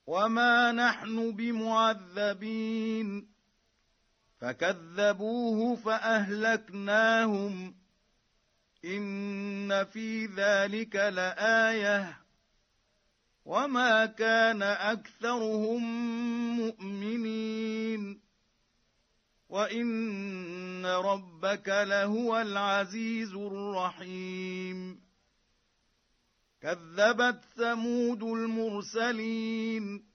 وما نحن بمعذبين فكذبوه فأهلكناهم إن في ذلك لآية وما كان أكثرهم مؤمنين وإن ربك لهو العزيز الرحيم كذبت ثمود المرسلين